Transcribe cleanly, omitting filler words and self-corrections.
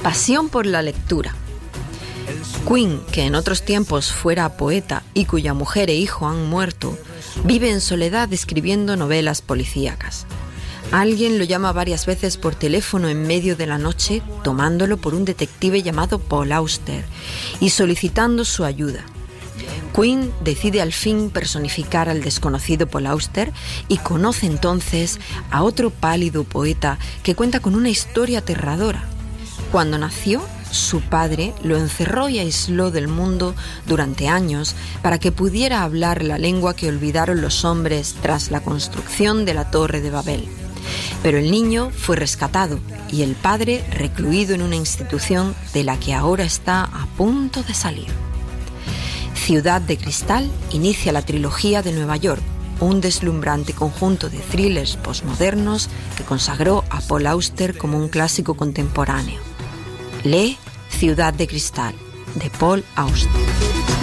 Pasión por la lectura. Quinn, que en otros tiempos fuera poeta y cuya mujer e hijo han muerto, vive en soledad escribiendo novelas policíacas. Alguien lo llama varias veces por teléfono en medio de la noche, tomándolo por un detective llamado Paul Auster y solicitando su ayuda. Quinn decide al fin personificar al desconocido Paul Auster y conoce entonces a otro pálido poeta que cuenta con una historia aterradora. Cuando nació, su padre lo encerró y aisló del mundo durante años para que pudiera hablar la lengua que olvidaron los hombres tras la construcción de la Torre de Babel. Pero el niño fue rescatado y el padre recluido en una institución de la que ahora está a punto de salir. Ciudad de Cristal inicia la trilogía de Nueva York, un deslumbrante conjunto de thrillers posmodernos que consagró a Paul Auster como un clásico contemporáneo. Lee Ciudad de Cristal, de Paul Auster.